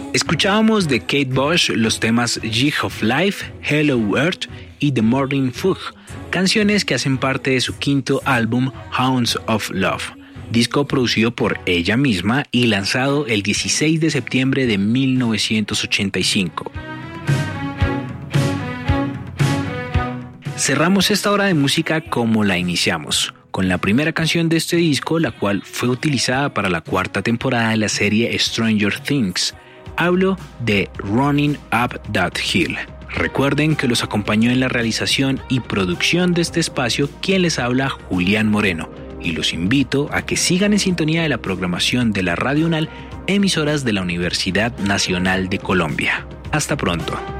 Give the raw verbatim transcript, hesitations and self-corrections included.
Escuchábamos de Kate Bush los temas Jig of Life, Hello Earth y The Morning Fog, canciones que hacen parte de su quinto álbum Hounds of Love, disco producido por ella misma y lanzado el dieciséis de septiembre de mil novecientos ochenta y cinco. Cerramos esta hora de música como la iniciamos, con la primera canción de este disco, la cual fue utilizada para la cuarta temporada de la serie Stranger Things. Hablo de Running Up That Hill. Recuerden que los acompañó en la realización y producción de este espacio quien les habla, Julián Moreno, y los invito a que sigan en sintonía de la programación de la Radio UNAL, emisoras de la Universidad Nacional de Colombia. Hasta pronto.